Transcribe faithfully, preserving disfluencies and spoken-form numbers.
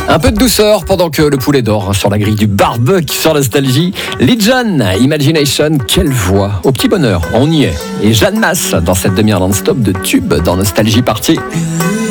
Un peu de douceur pendant que le poulet dort sur la grille du barbecue sur Nostalgie. Legion, Imagination, quelle voix. Au petit bonheur, on y est. Et Jeanne Masse dans cette demi-heure non-stop de tube dans Nostalgie Party.